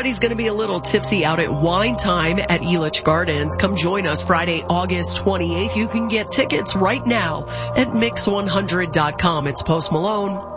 everybody's going to be a little tipsy out at Wine Time at Elitch Gardens. Come join us Friday, August 28th. You can get tickets right now at mix100.com. It's Post Malone